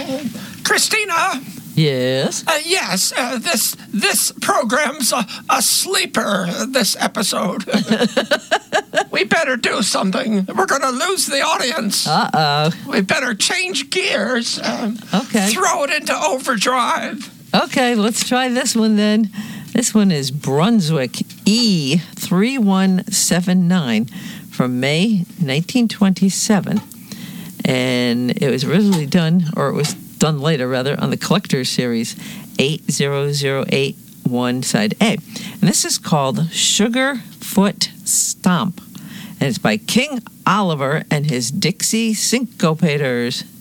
Christina? Yes? Yes, this program's a sleeper, this episode. We better do something. We're going to lose the audience. Uh-oh. We better change gears. Okay. Throw it into overdrive. Okay, let's try this one then. This one is Brunswick E3179 from May 1927. And it was originally done, or it was done later rather, on the Collector's Series 80081 Side A. And this is called Sugarfoot Stomp. And it's by King Oliver and his Dixie Syncopators.